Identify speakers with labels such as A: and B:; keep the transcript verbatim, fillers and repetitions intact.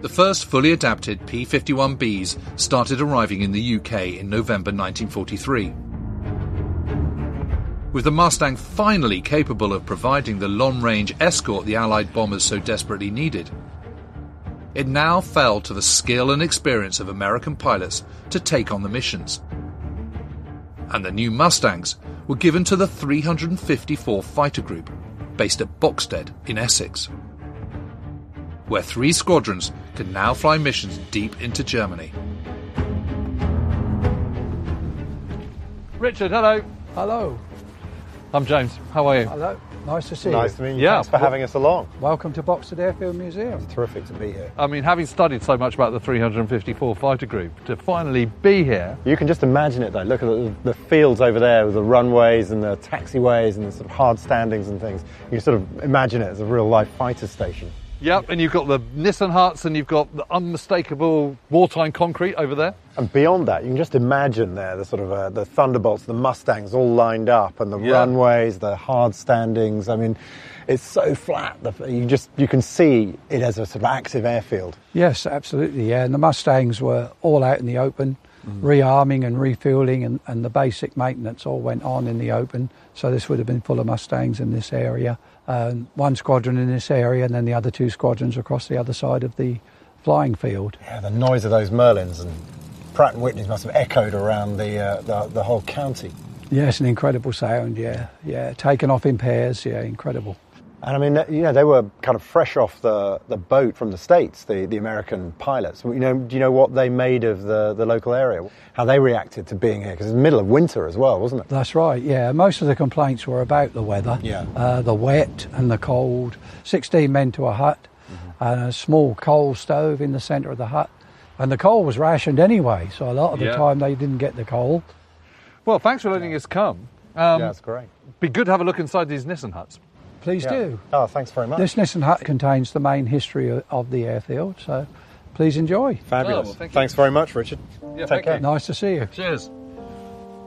A: The first fully adapted P fifty-one Bs started arriving in the U K in November nineteen forty-three. With the Mustang finally capable of providing the long-range escort the Allied bombers so desperately needed, it now fell to the skill and experience of American pilots to take on the missions. And the new Mustangs were given to the three hundred fifty-fourth Fighter Group, based at Boxted in Essex, where three squadrons can now fly missions deep into Germany.
B: Richard, hello.
C: Hello.
B: I'm James. How are you?
C: Hello. Nice to see
D: nice
C: you.
D: to meet you.
B: Yeah.
D: Thanks for having us along.
C: Welcome to Boxted Airfield Museum.
D: It's terrific to be here.
B: I mean, having studied so much about the three hundred fifty-four Fighter Group, to finally be here...
D: You can just imagine it, though. Look at the, the fields over there with the runways and the taxiways and the sort of hard standings and things. You can sort of imagine it as a real-life fighter station.
B: Yep, and you've got the Nissan huts and you've got the unmistakable wartime concrete over there.
D: And beyond that, you can just imagine there the sort of uh, the Thunderbolts, the Mustangs all lined up, and the
B: Yeah.
D: runways, the hard standings. I mean, it's so flat. The, you just you can see it as a sort of active airfield.
C: Yes, absolutely, yeah. And the Mustangs were all out in the open, mm. rearming and refueling, and, and the basic maintenance all went on in the open. So this would have been full of Mustangs in this area. Um, one squadron in this area, and then the other two squadrons across the other side of the flying field.
D: Yeah, the noise of those Merlins and Pratt and Whitney's must have echoed around the, uh, the the whole county.
C: Yes, an incredible sound, yeah. Yeah, taken off in pairs, yeah, incredible.
D: And I mean, you know, they were kind of fresh off the, the boat from the States, the, the American pilots. You know, do you know what they made of the, the local area? How they reacted to being here? Because it's the middle of winter as well, wasn't it?
C: That's right, yeah. Most of the complaints were about the weather,
D: yeah.
C: uh, the wet and the cold. sixteen men to a hut, mm-hmm. and a small coal stove in the centre of the hut. And the coal was rationed anyway, so a lot of the
B: Yeah.
C: time they didn't get the coal.
B: Well, thanks for letting us come. Um,
D: yeah, that's great.
B: Be good to have a look inside these Nissan huts.
C: Please
D: yeah.
C: do.
D: Oh, thanks very much.
C: This Nissan hut contains the main history of, of the airfield, so please enjoy.
D: Fabulous.
B: Oh, well, thank you.
D: Thanks very much, Richard.
B: Yeah,
D: Take
B: thank
D: care.
B: you.
C: Nice to see you.
B: Cheers.